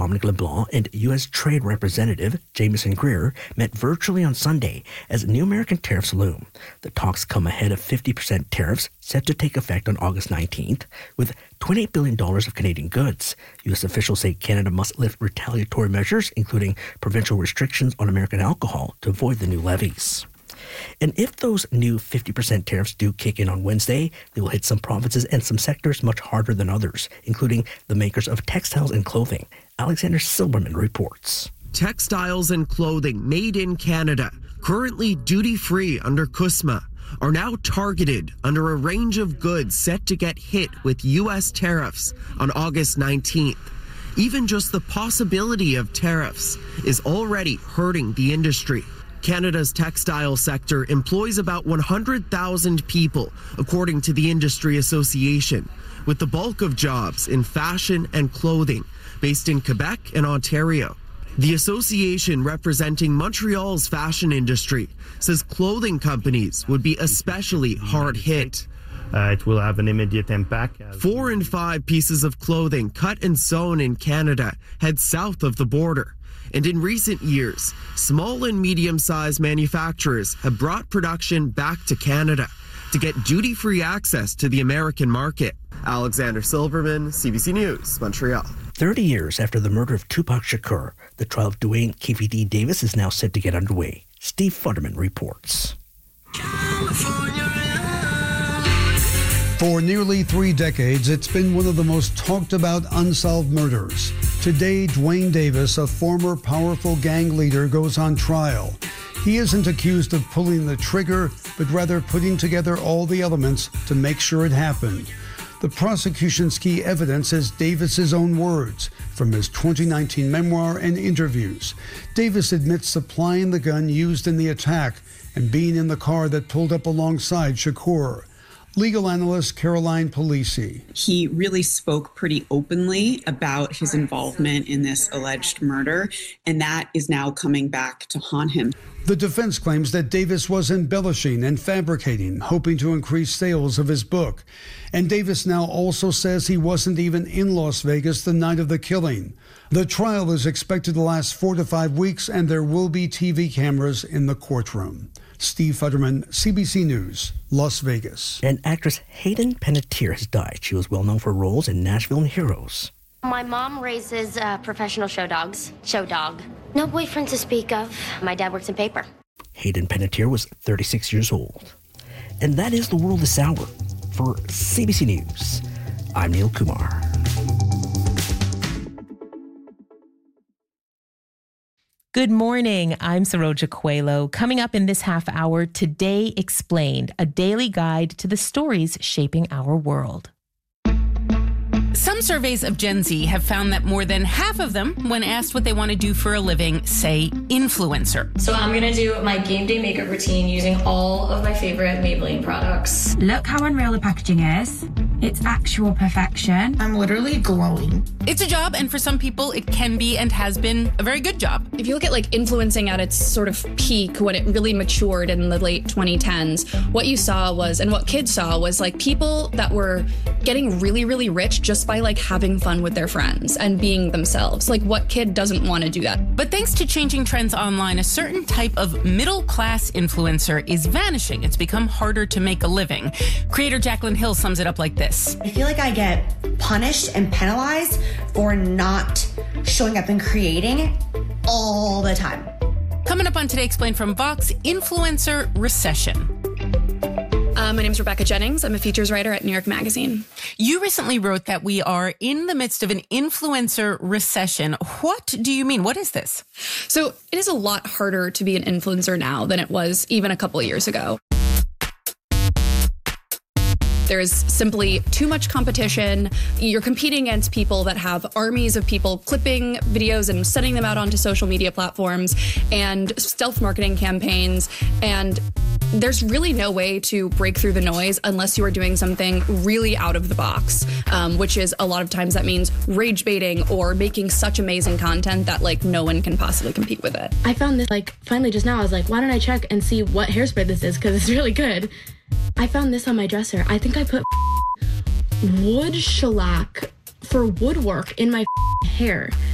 Dominic LeBlanc and U.S. Trade Representative Jamieson Greer met virtually on Sunday as new American tariffs loom. The talks come ahead of 50% tariffs set to take effect on August 19th, with $28 billion of Canadian goods. U.S. officials say Canada must lift retaliatory measures, including provincial restrictions on American alcohol, to avoid the new levies. And if those new 50% tariffs do kick in on Wednesday, they will hit some provinces and some sectors much harder than others, including the makers of textiles and clothing. Alexander Silberman reports. Textiles and clothing made in Canada, currently duty-free under CUSMA, are now targeted under a range of goods set to get hit with U.S. tariffs on August 19th. Even just the possibility of tariffs is already hurting the industry. Canada's textile sector employs about 100,000 people, according to the Industry Association, with the bulk of jobs in fashion and clothing, based in Quebec and Ontario. The association representing Montreal's fashion industry says clothing companies would be especially hard hit. It will have an immediate impact. 4 in 5 pieces of clothing cut and sewn in Canada head south of the border. And in recent years, small and medium-sized manufacturers have brought production back to Canada to get duty-free access to the American market. Alexander Silverman, CBC News, Montreal. 30 years after the murder of Tupac Shakur, the trial of Dwayne Keefe D. Davis is now set to get underway. Steve Futterman reports. For nearly 3 decades, it's been one of the most talked about unsolved murders. Today, Dwayne Davis, a former powerful gang leader, goes on trial. He isn't accused of pulling the trigger, but rather putting together all the elements to make sure it happened. The prosecution's key evidence is Davis's own words from his 2019 memoir and interviews. Davis admits supplying the gun used in the attack and being in the car that pulled up alongside Shakur. Legal analyst Caroline Polisi. He really spoke pretty openly about his involvement in this alleged murder, and that is now coming back to haunt him. The defense claims that Davis was embellishing and fabricating, hoping to increase sales of his book. And Davis now also says he wasn't even in Las Vegas the night of the killing. The trial is expected to last 4 to 5 weeks, and there will be TV cameras in the courtroom. Steve Futterman, CBC News, Las Vegas. And actress Hayden Panettiere has died. She was well known for roles in Nashville and Heroes. My mom raises professional show dogs. Show dog. No boyfriend to speak of. My dad works in paper. Hayden Panettiere was 36 years old. And that is the world this hour. For CBC News, I'm Neil Kumar. Good morning. I'm Saroja Coelho. Coming up in this half hour, Today Explained, a daily guide to the stories shaping our world. Some surveys of Gen Z have found that more than half of them, when asked what they want to do for a living, say influencer. So I'm going to do my game day makeup routine using all of my favorite Maybelline products. Look how unreal the packaging is. It's actual perfection. I'm literally glowing. It's a job, and for some people, it can be and has been a very good job. If you look at like influencing at its sort of peak, when it really matured in the late 2010s, what you saw was, and what kids saw was like people that were getting really, really rich just by like having fun with their friends and being themselves. Like what kid doesn't want to do that? But thanks to changing trends online, a certain type of middle-class influencer is vanishing. It's become harder to make a living. Creator Jaclyn Hill sums it up like this. I feel like I get punished and penalized for not showing up and creating all the time. Coming up on Today Explained from Vox, influencer recession. My name is Rebecca Jennings. I'm a features writer at New York Magazine. You recently wrote that we are in the midst of an influencer recession. What do you mean? What is this? So it is a lot harder to be an influencer now than it was even a couple of years ago. There's simply too much competition. You're competing against people that have armies of people clipping videos and sending them out onto social media platforms and stealth marketing campaigns. And there's really no way to break through the noise unless you are doing something really out of the box, which is a lot of times that means rage baiting or making such amazing content that like no one can possibly compete with it. I found this like finally just now. I was like, why don't I check and see what hairspray this is? Because it's really good. I found this on my dresser. I think I put wood shellac for woodwork in my hair.